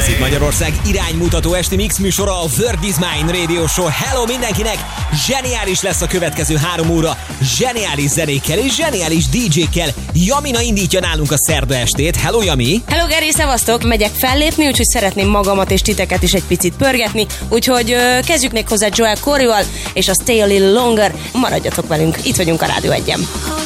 Ez itt Magyarország iránymutató esti mix műsora, a Word is Mine Radio Show. Hello mindenkinek! Zseniális lesz a következő 3 óra, zseniális zenékkel és zseniális DJ-kkel. Jamina indítja nálunk a szerda estét. Hello, Jami! Hello, Geri, szevasztok! Megyek fellépni, úgyhogy szeretném magamat és titeket is egy picit pörgetni, úgyhogy kezdjük még hozzá Joel Corryval és a Stay a Little Longer. Maradjatok velünk, itt vagyunk a Rádió 1-en.